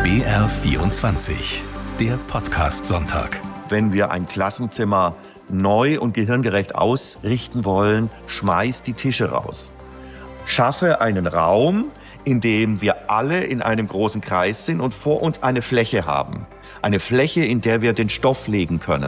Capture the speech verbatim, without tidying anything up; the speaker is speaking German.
B R vierundzwanzig, der Podcast-Sonntag. Wenn wir ein Klassenzimmer neu und gehirngerecht ausrichten wollen, schmeiß die Tische raus. Schaffe einen Raum, in dem wir alle in einem großen Kreis sind und vor uns eine Fläche haben. Eine Fläche, in der wir den Stoff legen können.